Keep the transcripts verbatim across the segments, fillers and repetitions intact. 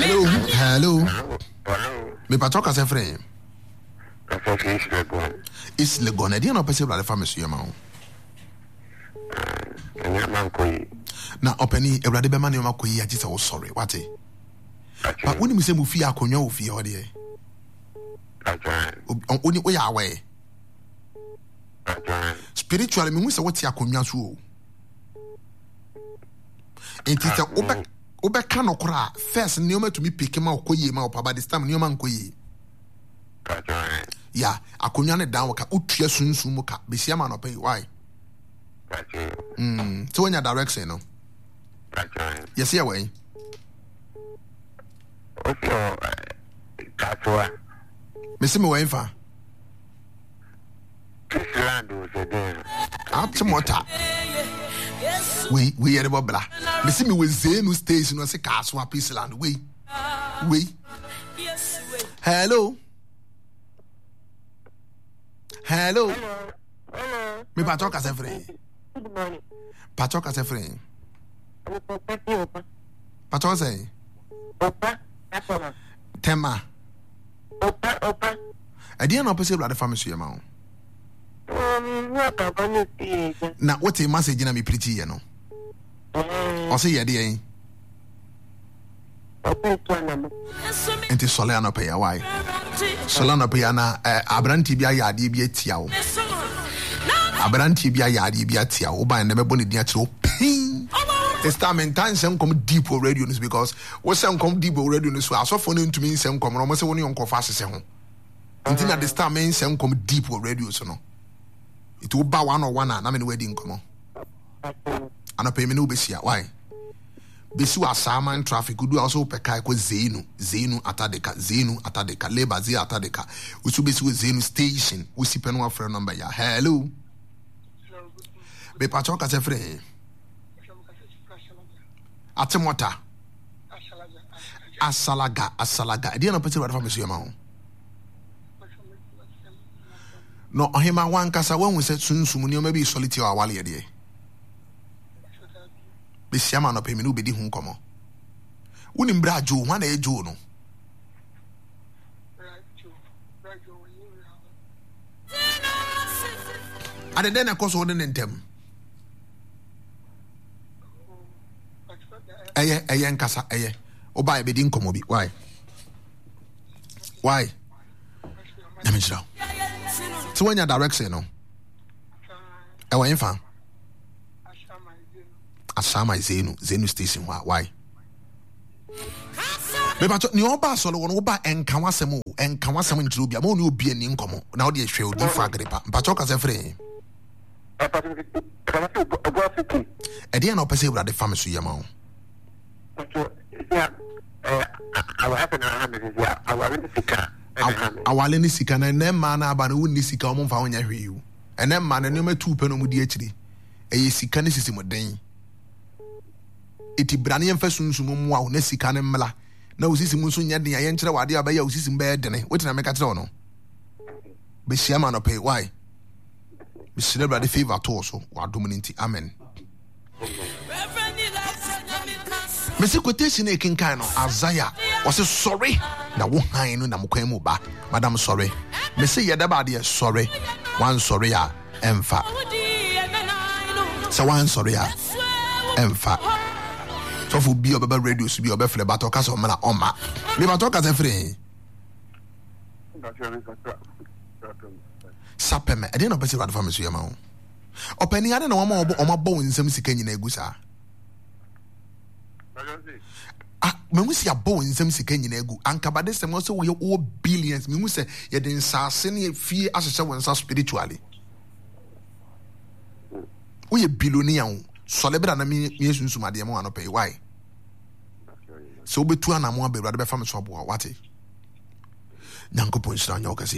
Hello, hello. Me patoka se frɛ. Is Legon. Edi na pese bla le family so yema. Na openi Ewrade be ma ne makoyi agi se wo sorry. Wate? But when you say mu fi akonwa wo fi ho de. Oni o ya awe. Spiritually me hu se wote akonwa so o. Enti te obe obe ka no kora first neoma to me pick ma okoye ma opa by this time neoma nkoye. Yeah, akonwa ne down ka otua sunsun mu ka be sia ma no pay why? Mm, so when your direction no. Yes, yeah way. Okay, Katua. Mister Moenfa. This land was a day. Aptomota. We we are the bobla. Mister Me with Zenu station was a Kaswa Peace Land. We we hello. Hello. Hello. Me patoka se free. Good morning. Patoka se free. Opa. Patoka se. Opa. Opa. Tema. Opa. Opa. I didn't know possible at the family so Um, what about you? na what a message na me pretty you know. O say ye dey. Opa to anam. Enti Solana pay why? Solana pay na abranti bia ya ade bia tia wo. Abranti bia ya ade bia tia wo ban na mebo ne dia kire wo. It's time and time sem come deep o radio news because we sem come deep o radio news so asofo no ntumi sem come no mo se woni onko fa sese ho. Enti na this time men sem come deep o radio so no. It will ba one on one na me no wedding come on. Ana pay me no be sia why? Besi wa Saman traffic do also peka ko Zenu Zenu atadeka Zenu atadeka labor ze atadeka we should be Zenu station we see pen one friend number ya hello be patron ka se frɛ atemota asalaga asalaga dia na pese wa fa me so yama ho no ohima wan kasa wan we se sunsum ni o ma bi soliti wa wale ye de be siama no pe me no be di hu nkomo woni mbra jo wan na e jo no ade den na koso woni ntem eye eye nkasa eye oba e be di nkomo bi why why na me jira so when your direction no e wa infa Asama Zenu Zenu station why me ba ni oba so lo no oba enka wasem o enka wasem ntiro bia ma oni obi ani nkomo na odi ehwe odi fa agrepa mpa cho ka se frɛ e dia na opese bra de fam so yema o awale ni sika na na ma na aba na woni sika o mo fa wonya hwe yu ene ma na ne ma tu pe no mu di akiri e sika ne sisi mo den eti brane yemfa sunsun mu a na sika ne mla na osisi mu nso nya den aye nkyere wade abaya osisi mba dene wetina meka kire no be siama no pay why be celebrate the favor to so wa dominanti amen Mesi quotation e kinkan no Isaiah was sorry na wo han no na mokwan mu ba madam sorry mesi yeda ba de sorry one sorry a emfa so one sorry a emfa so for bi obeba radio so bi obefle ba to ka so mala oma me ba to ka se free sapeme e dey no pese rad family so yema o opani ade na wo ma o bo nsam sika nyina egu sa ah me hu se abo nsam sika nyina egu anka de se mo so wo o billions me hu se ye den sase ne fie asese wo nsa spiritually wo ye billionaire o solebra na me yesu nsumade mo anope why so betu anamo abewra de be fam so abo wate nyankopon shira nya okase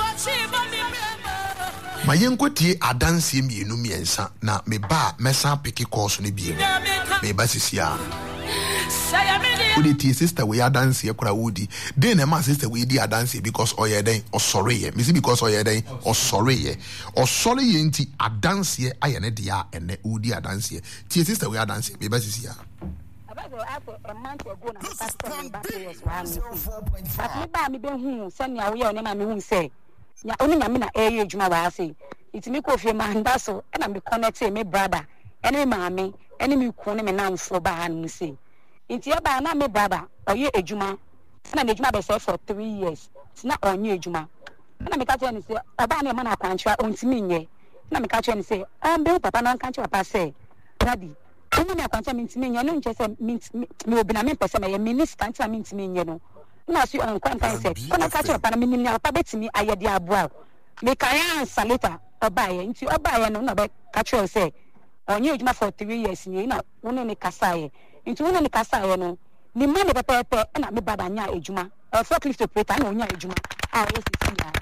ma yenkotie adanse mienu miensa na me ba mesa piki course ne biem me ba sisia odi tie sister we adanse ekura wodi den na ma sister we di adanse because oye den o sorry ye me see because oye den o sorry ye o sorry ye nti adanse aye ne dia ene odi adanse tie sister we adanse me ba sisia after a month ago na me pastor me back years one me but me ba me be hu se nia wo ye o ne ma me hu se nya oni nya me na eye adwuma wa ase it me ko fie ma nda so e na me connect me brother ene me maame ene me ku ne me namfo ba han mu se nti e ba na me brother oye adwuma na na adwuma be say for three years na onye adwuma na me ka tell ni se oba na e ma na kwanchwa ontimi nye na me ka tell ni se ambe papa na kan papa say daddy onu me akwancha me ntimi nye no nche se me obi na me pese me ye minister ntia me ntimi nye no na so on kwan kan say ona ka tell papa na me nim na papa betimi ayede aboa me kan answer later oba ye nti oba ye no na be ka tell say onye adwuma for three years ni na wonu ne kasa ye nti wonu ne kasa ye no ni ma ne pepepe na me baba nya adwuma e forklift operator na onya adwuma ah yes is ya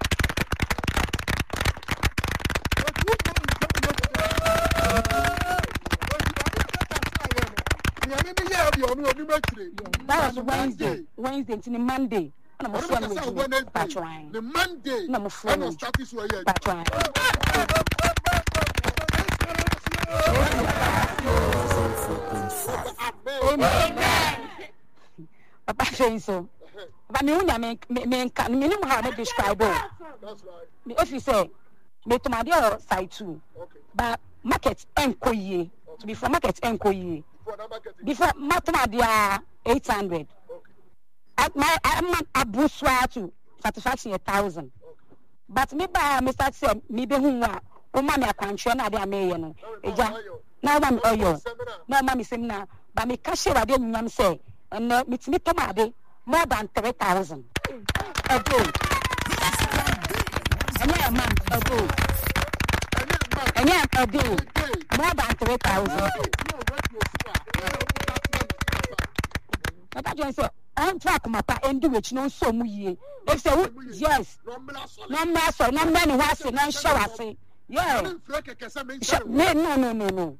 that was Wednesday Wednesday until Monday na mo fo na patron the Monday na mo fo na status wo ye patron amen papa so but me unya me me kan me nim how to describe that's right me officer me to my dear side two but market enkoye to be for market enkoye before mathematica eight hundred at my I'm abuswa to satisfaction a thousand but me ba me start say me be hu a o ma me akwanhwe na ade ameye no eja na ma me oyo na ma me semna ba me ka share ade nyam say na me timi to ma ade more than three thousand a day anya man a day anya a day more than three thousand. Papa John said, I'm track my pa and do which no so mu they say yes no master no many was no shower say yeah no no no no no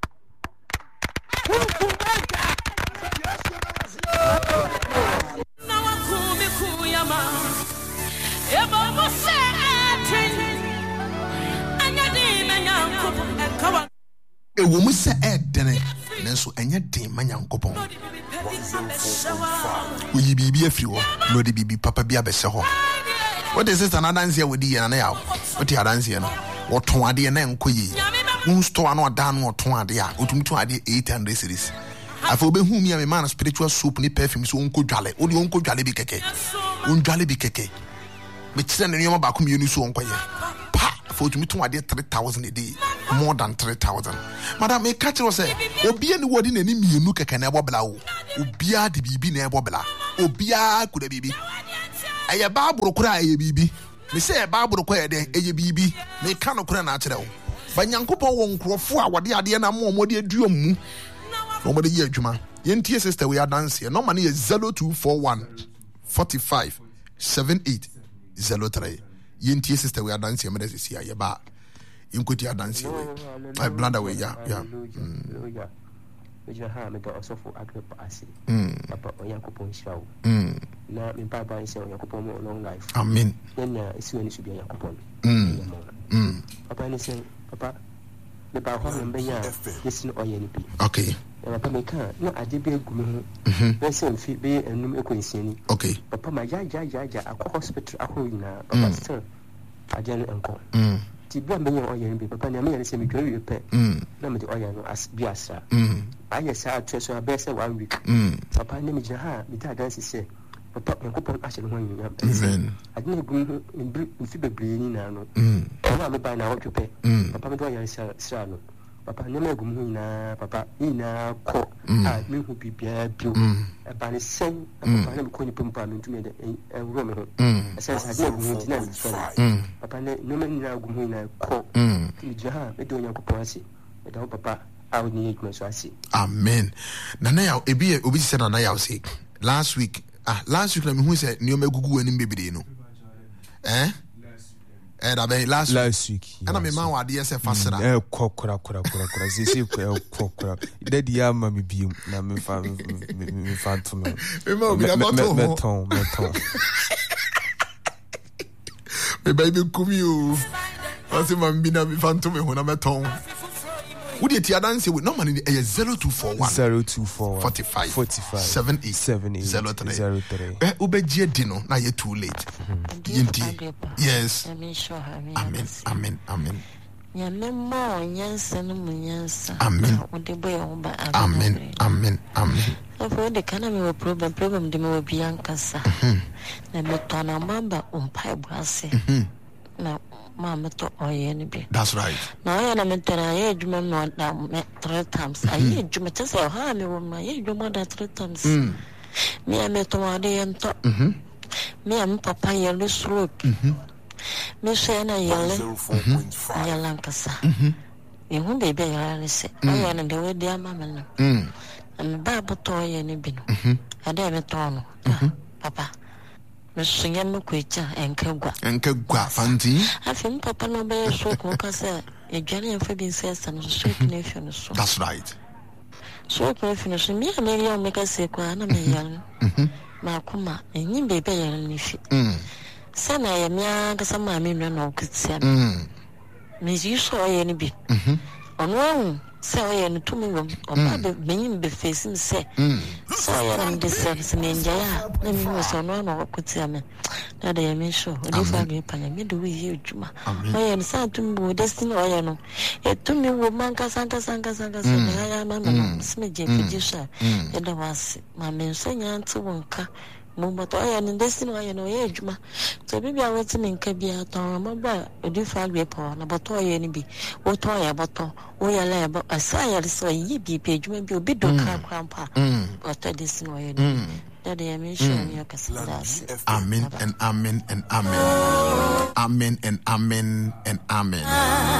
e wo mu se e dene nanso enye den manyankopon we bibi afiri ho no de bibi papa bi abese ho what is this another dance we di na ya what ya dance no oton ade na enkoyi un store no da no oton ade a otumtu ade eight hundred series afa obehu mi a me man spiritual soap ni perfume so onko dwale odi onko dwale bi keke on dwale bi keke me kire ne nyoma ba ko mi enu so onko ye pa for otumtu ade three thousand a day more than three thousand madam me catch you say obi ani wodi na ni mienu keke na ebobla wo obi a de bibi na ebobla obi a kuda bibi eye baaburo kura eye bibi me say baaburo kwa de eye bibi me ka no kura na akere wo banyankopon wo nkrofo a wode ade na mo mo de aduom mu no mo de ye adwuma yentie sister we are dance here no man is zero two four one four five seven eight zero three yentie sister we are dance here me dey see ya ba inkuti adansi we I blanda we ya ya mm eja ha me do osofo agrepa ase papa Yakobon shawo mm na me papa ise Yakobon mo long life amen na isi we ni su bi Yakobon mm mm papa ni say papa me ba ho me be ya yesin oye ni bi okay papa me kan na ade be gumu ho na say mfi be enum ekonsia ni okay papa ma ja ja ja ja akọ hospital akọ ina papa still ajani enko mm ti bua me yan oye bi papa na me yan se me twa wi pe na me de oye no as bi asa aye sa treso abese one week papa na me je ha me ta dance se papa Yakobon ashe no yin amen adina gu mi fi bebre ni na no papa me ba na wo twa pe papa me do yan sa sra no papa na me gu mu na papa ni na ko a me hu bibia bio e ba ni sen papa na me ko ni pampa me ntumi de e wuro me ho esa sa de gu mu na mi so papa na no me na gu mu na ko ti jaha me do Yakobon ase e da papa a ni e gu so ase amen na na ya ebi obi se na na ya say last week ah last week na me hu say ni o magugu ani bebede no eh eh da be last last week ana me man wa de se fasira eh kokora kora kora kora sisi ko kokora daddy ya ma me bi na me fa me fa to me me ma bi na ma to me ton me ton me baby come you o se ma bi na me fa to me ho na me ton Would you dance with normally a zero two four one zero two four one forty-five forty-five seven eight seven eight zero three zero three. Eh, ubeji dino na ye too late. Yinti. Yes. Amen. Amen. Amen. Amen. Amen. Amen. Amen. For the kind of problem, problem, the more Biancasa. Na me tona mamba umpai brase. Na mama to oyen. That's right. Now I am a tena juma not that three times. I hear Juma just say, ha, me woman, ye juma that three times. Me, I met one day and talk. Me, I'm papa yellow stroke. Me, Shana yellow, Yalancasa. You won't be better, say. I am the way dear mamma. And Baba toy any bin. I never told Papa. Miss Yam Quitcha and Kagua. And Kagua, Fanti. I think Papa no bear so because a Jenny and Fabian says and so nation. That's right. So finish me, I may make us say, Quana, me young. Makuma, and you baby and if Son, I am young, some mammy no could say. Miss, you saw any bit. On one. So I am two minutes or Baba being be facing say. So I am the service in India. Let me was on one or could say me. That I am sure. If I be paying me, do we hear Juma? I am sad to move destiny or you know. It to me woman Cassandra Sanga Sanga Sanga. I am a smith, Jisha. And I was my men saying answer one car. But I am in destiny, I know, yeah, Juma. So maybe I was in Cabia, Tom, a different report about toy any be, what toy about toy, or your lab, a sire, so ye be page, maybe a bit of grandpa, but I didn't know. That I am sure you can. Amen and amen and amen. Amen and amen and amen.